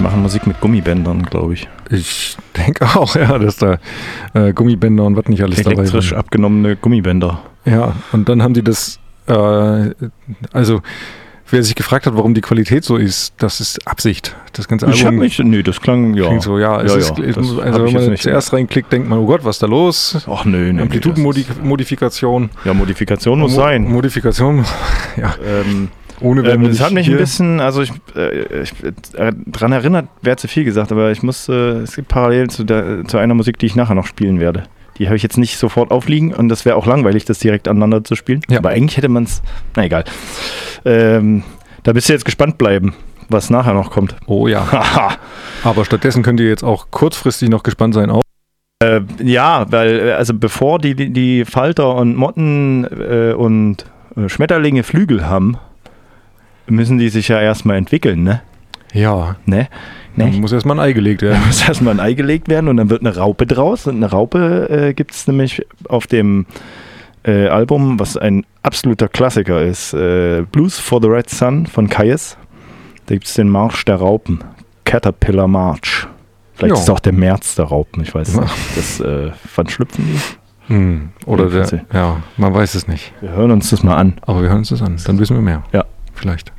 machen Musik mit Gummibändern, glaube ich. Ich denke auch, ja, dass da Gummibänder und was nicht alles dabei sind. Elektrisch abgenommene Gummibänder. Ja, und dann haben die das, also wer sich gefragt hat, warum die Qualität so ist, das ist Absicht. Das ganze Album das klang, ja. klingt so, ja. Also wenn man zuerst reinklickt, denkt man, oh Gott, was ist da los? Ach nö. Amplitudenmodifikation. Ja, Modifikation muss sein. Modifikation, ja. Ohne das hat mich ein bisschen, also ich dran erinnert, wäre zu viel gesagt, aber ich muss, es gibt Parallelen zu einer Musik, die ich nachher noch spielen werde. Die habe ich jetzt nicht sofort aufliegen und das wäre auch langweilig, das direkt aneinander zu spielen. Ja. Aber eigentlich hätte man es, na egal. Da bist du jetzt gespannt bleiben, was nachher noch kommt. Oh ja. Aber stattdessen könnt ihr jetzt auch kurzfristig noch gespannt sein auf. Ja, weil, also bevor die Falter und Motten und Schmetterlinge Flügel haben, müssen die sich ja erstmal entwickeln, ne? Ja. Ne? Dann muss erstmal ein Ei gelegt werden. Und dann wird eine Raupe draus. Und eine Raupe gibt es nämlich auf dem Album, was ein absoluter Klassiker ist. Blues for the Red Sun von Kyuss. Da gibt es den Marsch der Raupen. Caterpillar March. Vielleicht ist es auch der März der Raupen, ich weiß nicht. Wann schlüpfen die? Oder man weiß es nicht. Wir hören uns das mal an. Aber wir hören uns das an, dann wissen wir mehr. Ja. Vielleicht.